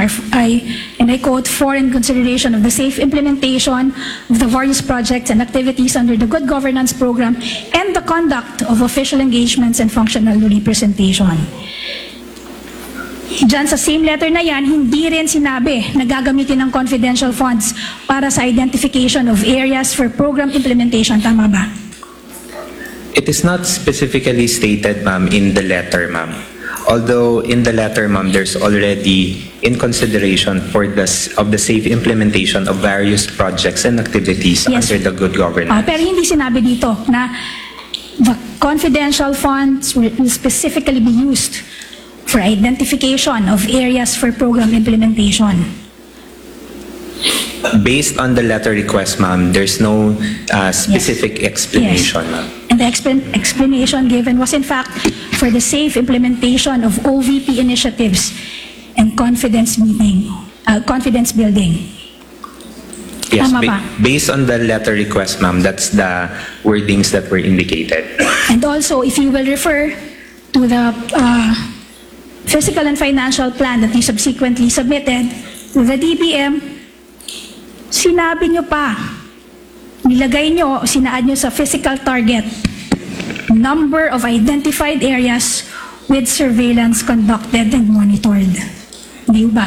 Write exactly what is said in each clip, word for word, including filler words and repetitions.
are, I, and I quote, for in consideration of the safe implementation of the various projects and activities under the Good Governance Program and the conduct of official engagements and functional representation. Diyan sa same letter na yan, hindi rin sinabi na gagamitin ng confidential funds para sa identification of areas for program implementation. Tama ba? It is not specifically stated, ma'am, in the letter, ma'am. Although in the letter, ma'am, there's already in consideration for the of the safe implementation of various projects and activities Yes. under the good governance. Ah, pero hindi sinabi dito na the confidential funds will will specifically be used for identification of areas for program implementation. Based on the letter request, ma'am, there's no uh, specific explanation, ma'am. And the explan- explanation given was in fact for the safe implementation of O V P initiatives and confidence meeting, uh, confidence building. Yes, Tama ba? ba- based on the letter request, ma'am, that's the wordings that were indicated. And also, if you will refer to the uh, physical and financial plan that you subsequently submitted to the D B M, sinabi nyo pa, nilagay nyo, sinaad nyo sa physical target, number of identified areas with surveillance conducted and monitored. Di ba?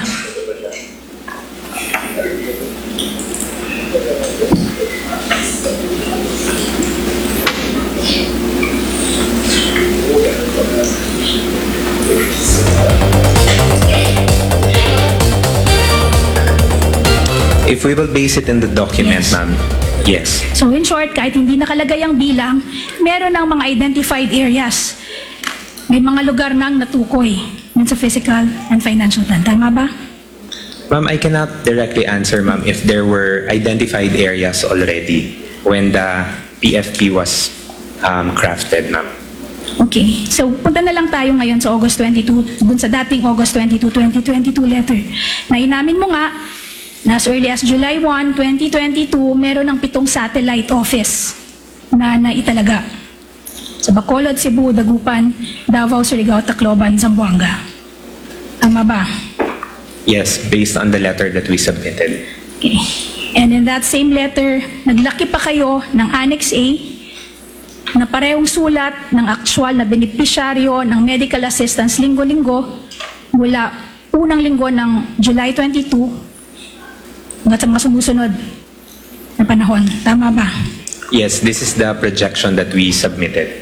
If we will base it in the document, Yes. ma'am, yes. So in short, kahit hindi nakalagay ang bilang, meron ng mga identified areas. May mga lugar nang natukoy dun sa physical and financial plan. Tama ba? Ma'am, I cannot directly answer, ma'am, if there were identified areas already when the P F P was um, crafted, ma'am. Okay. So punta na lang tayo ngayon sa August twenty-second, dun sa dating August twenty-second, twenty twenty-two letter. Na inamin mo nga, na as early as July first, twenty twenty-two, meron ng pitong satellite office na naitalaga sa Bacolod, Cebu, Dagupan, Davao, Surigao, Tacloban, Zamboanga. Tama ba? Yes, based on the letter that we submitted. Okay. And in that same letter, naglaki pa kayo ng Annex A na parehong sulat ng actual na benepisyaryo ng medical assistance linggo-linggo mula unang linggo ng July twenty-second hanggang sa mga sumusunod na panahon. Tama ba? Yes, this is the projection that we submitted.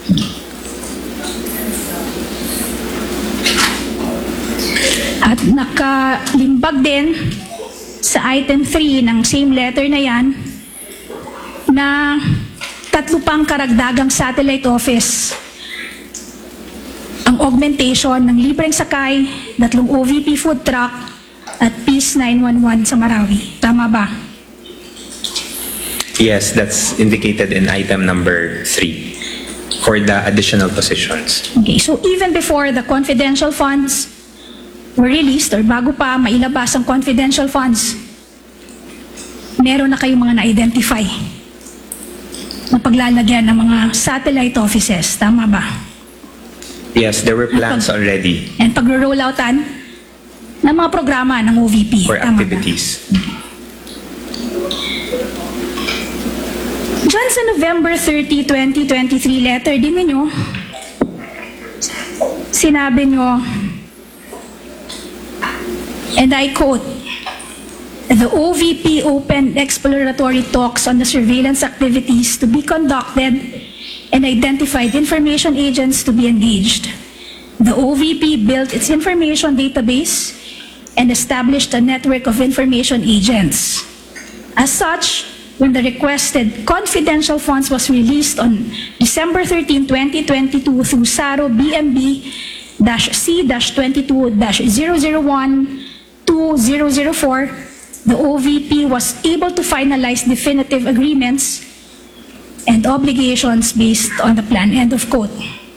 At nakalimbag din sa item three ng same letter na yan na tatlo pang karagdagang satellite office ang augmentation ng libreng sakay, tatlong O V P food truck at Peace nine one one sa Marawi. Tama ba? Yes, that's indicated in item number three for the additional positions. Okay, so even before the confidential funds were released or bago pa mailabas ang confidential funds, meron na kayong mga na-identify na paglalagyan ng mga satellite offices. Tama ba? Yes, there were plans already And pag-rolloutan ng mga programa ng O V P. for Tama ba? activities. Diyan sa November thirtieth, twenty twenty-three letter din ninyo, sinabi nyo, and I quote, the O V P opened exploratory talks on the surveillance activities to be conducted and identified information agents to be engaged. The O V P built its information database and established a network of information agents. As such, when the requested confidential funds was released on December thirteenth, twenty twenty-two through S A R O B M B C twenty-two zero zero one two zero zero four, the O V P was able to finalize definitive agreements and obligations based on the plan. End of quote.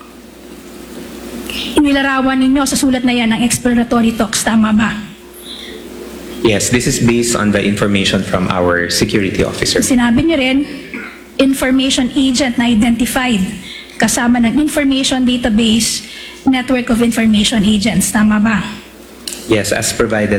Inilarawan ninyo sa sulat na yan ng exploratory talks. Tama ba? Yes, this is based on the information from our security officer. Sinabi niyo rin, information agent na identified kasama ng information database, network of information agents. Tama ba? Yes, as provided